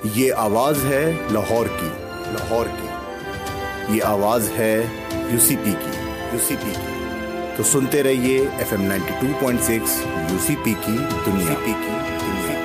ये आवाज है लाहौर की, लाहौर की। ये आवाज है यूसीपी की, यूसीपी की। तो सुनते रहिए FM 92.6 यूसीपी की दुनिया, की दुनिया।